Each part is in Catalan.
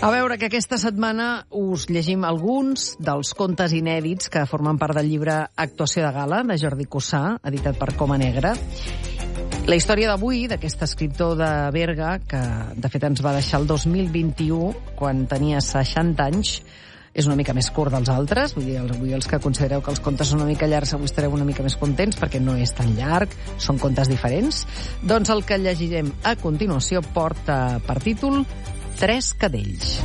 A veure, que aquesta setmana us llegim alguns dels contes inèdits que formen part del llibre Actuació de Gala, de Jordi Cussà, editat per Coma Negra. La història d'avui, d'aquest escriptor de Berga, que de fet ens va deixar el 2021, quan tenia 60 anys, és una mica més curt dels altres. Vull dir, avui els que considereu que els contes són una mica llargs avui estareu una mica més contents, perquè no és tan llarg, són contes diferents. Doncs el que llegirem a continuació porta per títol Tres cadells.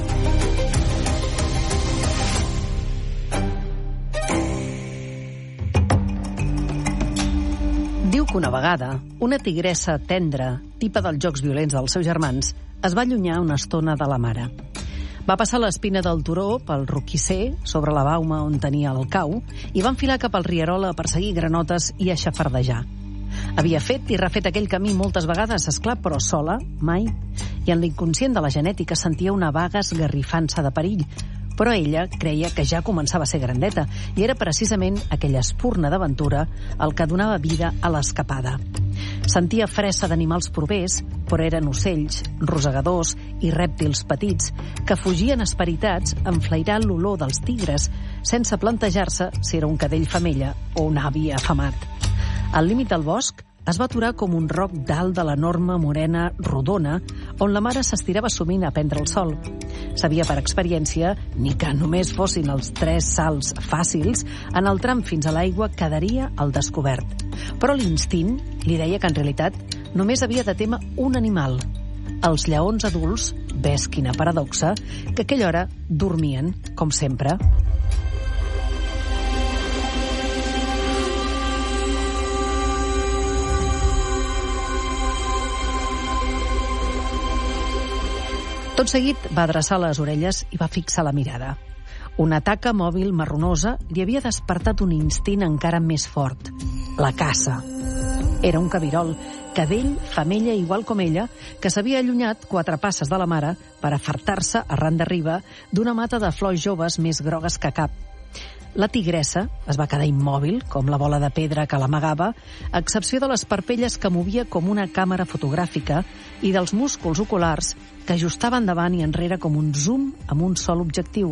Diu que una vegada, una tigressa tendra, tipa dels jocs violents dels seus germans, es va allunyar una estona de la mare. Va passar l'espina del turó pel roquisser sobre la bauma on tenia el cau i va enfilar cap al rierol a perseguir granotes i a xafardejar. Havia fet i refet aquell camí moltes vegades, esclar, però sola, mai. I en l'inconscient de la genètica sentia una vaga esgarrifança de perill. Però ella creia que ja començava a ser grandeta i era precisament aquella espurna d'aventura el que donava vida a l'escapada. Sentia fressa d'animals propers, però eren ocells, rosegadors i rèptils petits que fugien esperitats enflairant l'olor dels tigres sense plantejar-se si era un cadell femella o un avi afamat. Al límit del bosc es va aturar com un roc dalt de l'enorme morena rodona on la mare s'estirava sovint a prendre el sol. Sabia per experiència ni que només fossin els 3 salts fàcils, en el tram fins a l'aigua quedaria al descobert. Però l'instint li deia que en realitat només havia de témer un animal, els lleons adults, ves quina paradoxa, que a aquella hora dormien, com sempre. Tot seguit va adreçar les orelles i va fixar la mirada. Una taca mòbil marronosa li havia despertat un instint encara més fort, la caça. Era un cabirol, cadell, femella igual com ella, que s'havia allunyat 4 passes de la mare per afartar-se arran de riba d'una mata de flors joves més grogues que cap. La tigressa es va quedar immòbil, com la bola de pedra que l'amagava, a excepció de les parpelles que movia com una càmera fotogràfica i dels músculs oculars que ajustava endavant i enrere com un zoom amb un sol objectiu.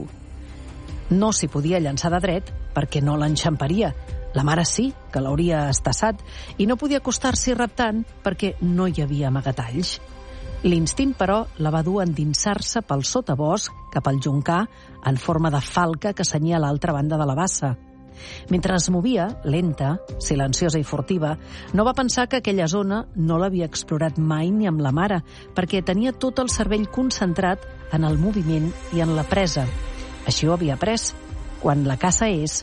No s'hi podia llançar de dret perquè no l'enxamparia. La mare sí, que l'hauria estassat, i no podia acostar-s'hi reptant perquè no hi havia amagatalls. L'instint, però, la va dur a endinsar-se pel sotabosc cap al Joncar en forma de falca que senyia a l'altra banda de la bassa. Mentre es movia, lenta, silenciosa i furtiva, no va pensar que aquella zona no l'havia explorat mai ni amb la mare, perquè tenia tot el cervell concentrat en el moviment i en la presa. Així ho havia après. Quan la caça és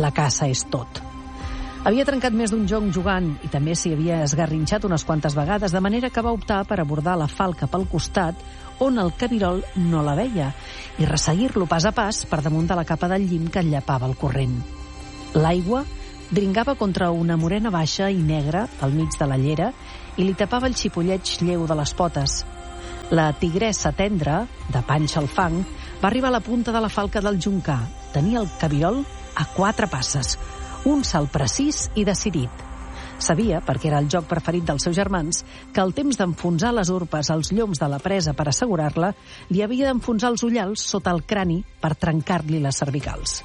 tot. Havia trencat més d'un jonc jugant i també s'hi havia esgarrinxat unes quantes vegades, de manera que va optar per abordar la falca pel costat, on el cabirol no la veia, i resseguir-lo pas a pas per damunt de la capa del llim que enllapava el corrent. L'aigua dringava contra una morena baixa i negra al mig de la llera i li tapava el xipolleig lleu de les potes. La tigressa tendra, de panxa al fang, va arribar a la punta de la falca del Joncar. Tenia el cabirol a 4 passes, un salt precís i decidit. Sabia, perquè era el joc preferit dels seus germans, que al temps d'enfonsar les urpes als lloms de la presa per assegurar-la, li havia d'enfonsar els ullals sota el crani per trencar-li les cervicals.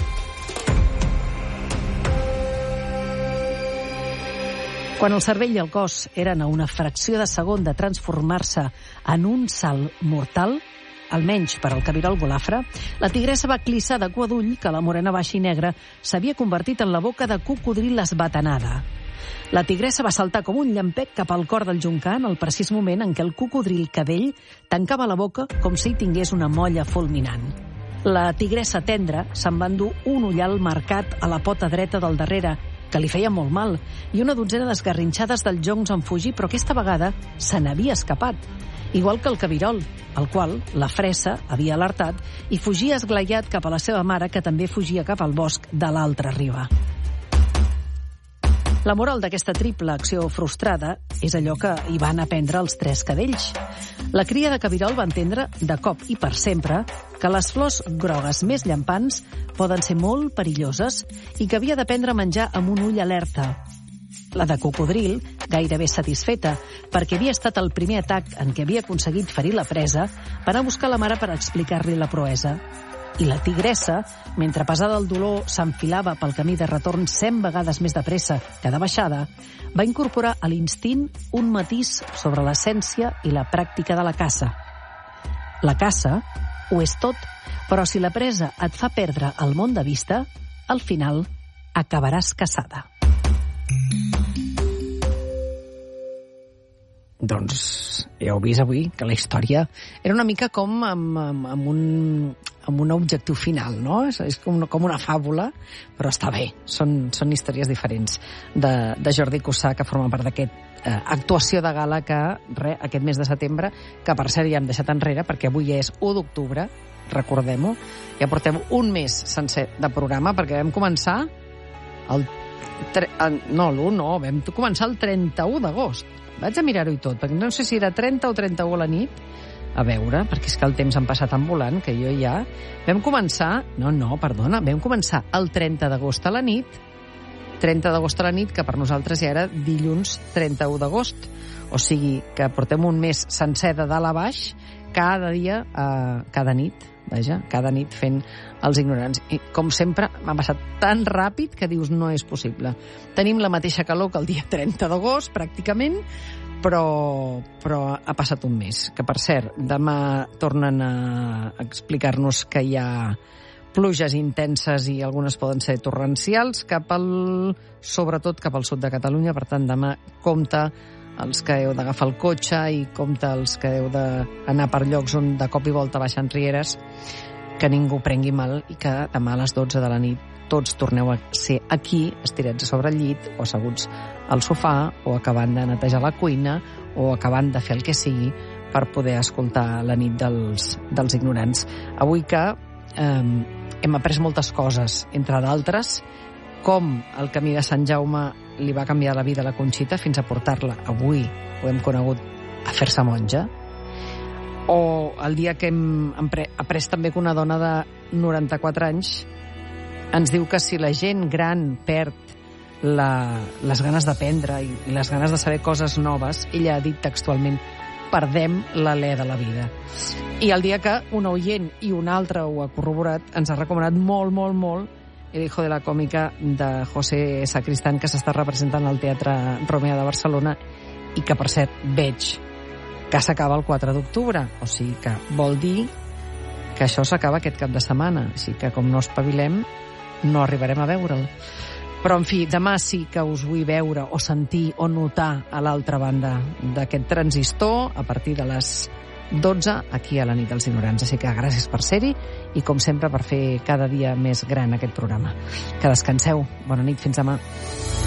Quan el cervell i el cos eren a una fracció de segon de transformar-se en un salt mortal, almenys per al cabirol golafre, la tigressa va clissar de cua d'ull que la morena baixa i negra s'havia convertit en la boca de cocodril esbatanada. La tigressa va saltar com un llampec cap al cor del Joncar en el precís moment en què el cocodril cadell tancava la boca com si hi tingués una molla fulminant. La tigressa tendra se'n va endur un ullal marcat a la pota dreta del darrere, que li feia molt mal, i una dotzena d'esgarrinxades dels joncs en fugir, però aquesta vegada se n'havia escapat, igual que el cabirol, el qual la fressa havia alertat i fugia esglaiat cap a la seva mare, que també fugia cap al bosc de l'altra riba. La moral d'aquesta triple acció frustrada és allò que hi van aprendre els 3 cadells. La cria de cabirol va entendre, de cop i per sempre, que les flors grogues més llampants poden ser molt perilloses i que havia d'aprendre a menjar amb un ull alerta. La de Cocodril, gairebé satisfeta, perquè havia estat el primer atac en què havia aconseguit ferir la presa, va anar a buscar la mare per explicar-li la proesa. I la Tigressa, mentre pesada el dolor s'enfilava pel camí de retorn 100 vegades més de pressa que de baixada, va incorporar a l'instint un matís sobre l'essència i la pràctica de la caça. La caça ho és tot, però si la presa et fa perdre el món de vista, al final acabaràs caçada. Doncs ja heu vist avui que la història era una mica com amb un objectiu final, no? És com una fàbula, però està bé. Són històries diferents de Jordi Cussà, que forma part d'aquest actuació de gala que aquest mes de setembre, que per cert ja hem deixat enrere, perquè avui ja és 1 d'octubre, recordem-ho, ja portem un mes sencer de programa, perquè vam començar vam començar el 31 d'agost. Vaig a mirar-ho i tot, perquè no sé si era 30 o 31 a la nit, a veure, perquè és que el temps han passat en volant, que jo ja... Vam començar el 30 d'agost a la nit, 30 d'agost a la nit, que per nosaltres ja era dilluns 31 d'agost. O sigui que portem un mes sencer de dalt a baix, cada dia, cada nit fent els ignorants. I, com sempre, m'ha passat tan ràpid que dius no és possible. Tenim la mateixa calor que el dia 30 d'agost, pràcticament, però ha passat un mes. Que, per cert, demà tornen a explicar-nos que hi ha pluges intenses i algunes poden ser torrencials, sobretot cap al sud de Catalunya. Per tant, demà compte els que heu d'agafar el cotxe i compte els que heu d'anar per llocs on de cop i volta baixen rieres, que ningú prengui mal i que demà a les 12 de la nit tots torneu a ser aquí, estirats a sobre el llit o asseguts al sofà o acabant de netejar la cuina o acabant de fer el que sigui per poder escoltar la nit dels ignorants. Avui que hem après moltes coses, entre d'altres, com el camí de Sant Jaume li va canviar la vida a la Conxita fins a portar-la, avui ho hem conegut, a fer-se monja, o el dia que hem après també que una dona de 94 anys ens diu que si la gent gran perd les ganes d'aprendre i les ganes de saber coses noves, ella ha dit textualment, perdem l'alè de la vida. I el dia que un oient i un altre ho ha corroborat, ens ha recomanat molt, molt, molt El hijo de la còmica de José Sacristán, que s'està representant al Teatre Romea de Barcelona i que, per cert, veig que s'acaba el 4 d'octubre. O sigui que vol dir que això s'acaba aquest cap de setmana. Així que, com no espavilem, no arribarem a veure'l. Però, en fi, demà sí que us vull veure o sentir o notar a l'altra banda d'aquest transistor a partir de les 12 aquí a la nit dels ignorants. Així que gràcies per ser-hi i, com sempre, per fer cada dia més gran aquest programa. Que descanseu. Bona nit, fins demà.